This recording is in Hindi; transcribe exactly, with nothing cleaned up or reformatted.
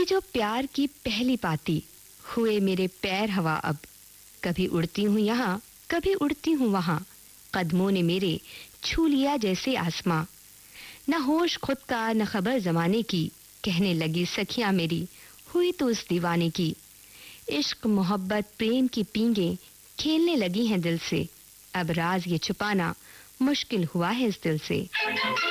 जो प्यार की पहली पाती, हुए मेरे पैर हवा अब। कभी उड़ती हूँ यहाँ, कभी उड़ती हूँ वहाँ, कदमों ने मेरे छू लिया जैसे आसमां। न होश खुद का न खबर जमाने की, कहने लगी सखियां मेरी, हुई तो उस दीवाने की। इश्क मोहब्बत प्रेम की पींगे खेलने लगी हैं दिल से, अब राज ये छुपाना मुश्किल हुआ है इस दिल से।